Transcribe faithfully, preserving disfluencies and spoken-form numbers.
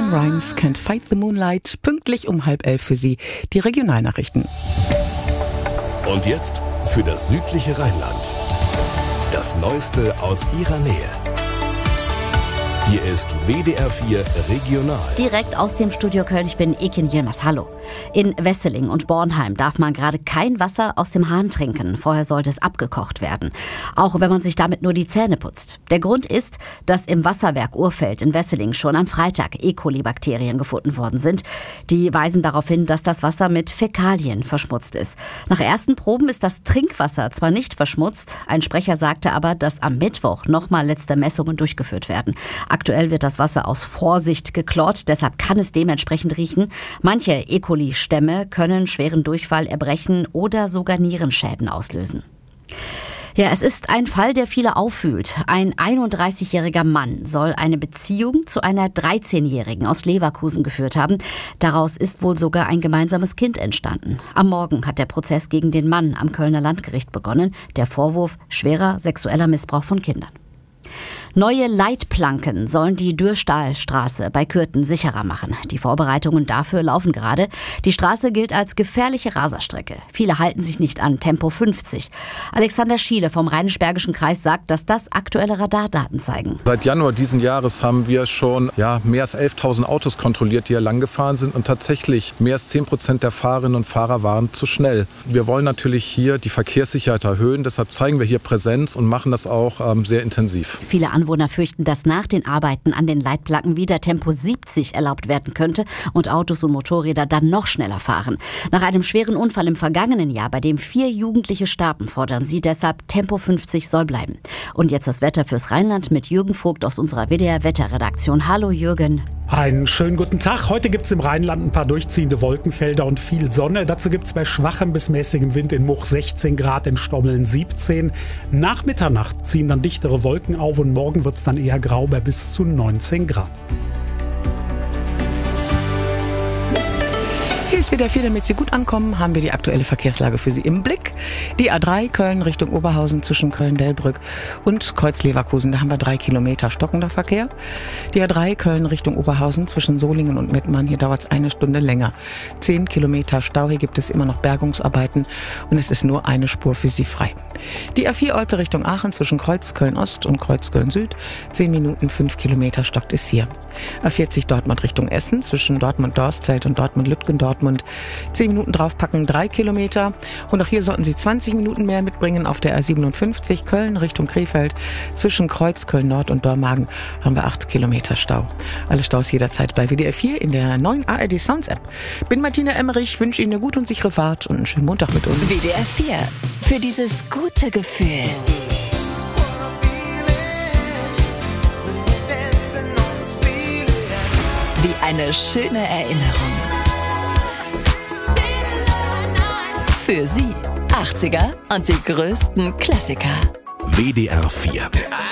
Busta Rhymes, Can't Fight the Moonlight, pünktlich um halb elf für Sie die Regionalnachrichten. Und jetzt für das südliche Rheinland. Das Neueste aus Ihrer Nähe. Hier ist W D R vier Regional. Direkt aus dem Studio Köln, ich bin Ekin Yilmaz. Hallo. In Wesseling und Bornheim darf man gerade kein Wasser aus dem Hahn trinken. Vorher sollte es abgekocht werden. Auch wenn man sich damit nur die Zähne putzt. Der Grund ist, dass im Wasserwerk Urfeld in Wesseling schon am Freitag E. coli-Bakterien gefunden worden sind. Die weisen darauf hin, dass das Wasser mit Fäkalien verschmutzt ist. Nach ersten Proben ist das Trinkwasser zwar nicht verschmutzt. Ein Sprecher sagte aber, dass am Mittwoch nochmal letzte Messungen durchgeführt werden. Aktuell wird das Wasser aus Vorsicht geklort, deshalb kann es dementsprechend riechen. Manche E. coli-Stämme können schweren Durchfall, Erbrechen oder sogar Nierenschäden auslösen. Ja, es ist ein Fall, der viele auffühlt. Ein einunddreißigjähriger Mann soll eine Beziehung zu einer dreizehnjährigen aus Leverkusen geführt haben. Daraus ist wohl sogar ein gemeinsames Kind entstanden. Am Morgen hat der Prozess gegen den Mann am Kölner Landgericht begonnen. Der Vorwurf: schwerer sexueller Missbrauch von Kindern. Neue Leitplanken sollen die Dürrstahlstraße bei Kürten sicherer machen. Die Vorbereitungen dafür laufen gerade. Die Straße gilt als gefährliche Raserstrecke. Viele halten sich nicht an Tempo fünfzig. Alexander Schiele vom Rheinisch-Bergischen Kreis sagt, dass das aktuelle Radardaten zeigen. Seit Januar diesen Jahres haben wir schon ja, mehr als elftausend Autos kontrolliert, die hier lang gefahren sind. Und tatsächlich mehr als zehn Prozent der Fahrerinnen und Fahrer waren zu schnell. Wir wollen natürlich hier die Verkehrssicherheit erhöhen. Deshalb zeigen wir hier Präsenz und machen das auch ähm, sehr intensiv. Viele Anwohner fürchten, dass nach den Arbeiten an den Leitplanken wieder Tempo siebzig erlaubt werden könnte und Autos und Motorräder dann noch schneller fahren. Nach einem schweren Unfall im vergangenen Jahr, bei dem vier Jugendliche starben, fordern sie deshalb, Tempo fünfzig soll bleiben. Und jetzt das Wetter fürs Rheinland mit Jürgen Vogt aus unserer W D R-Wetterredaktion. Hallo Jürgen. Einen schönen guten Tag. Heute gibt es im Rheinland ein paar durchziehende Wolkenfelder und viel Sonne. Dazu gibt es bei schwachem bis mäßigem Wind in Much sechzehn Grad, in Stommeln siebzehn. Nach Mitternacht ziehen dann dichtere Wolken auf und morgen wird es dann eher grau bei bis zu neunzehn Grad. Hier ist W D R vier, damit Sie gut ankommen, haben wir die aktuelle Verkehrslage für Sie im Blick. Die A drei Köln Richtung Oberhausen zwischen Köln-Delbrück und Kreuz-Leverkusen, da haben wir drei Kilometer stockender Verkehr. Die A drei Köln Richtung Oberhausen zwischen Solingen und Mettmann, hier dauert es eine Stunde länger. Zehn Kilometer Stau, hier gibt es immer noch Bergungsarbeiten und es ist nur eine Spur für Sie frei. Die A vier Olpe Richtung Aachen zwischen Kreuz Köln-Ost und Kreuz Köln-Süd, zehn Minuten, fünf Kilometer stockt es hier. A vierzig Dortmund Richtung Essen zwischen Dortmund-Dorstfeld und Dortmund-Lütgendortmund, zehn Minuten draufpacken, drei Kilometer. Und auch hier sollten Sie zwanzig Minuten mehr mitbringen. Auf der A siebenundfünfzig Köln Richtung Krefeld zwischen Kreuz Köln-Nord und Dormagen haben wir acht Kilometer Stau. Alle Staus jederzeit bei W D R vier in der neuen A R D Sounds App. Bin Martina Emmerich, wünsche Ihnen eine gute und sichere Fahrt und einen schönen Montag mit uns. W D R vier, für dieses gute Gefühl. Wie eine schöne Erinnerung. Für Sie achtziger und die größten Klassiker. W D R vier.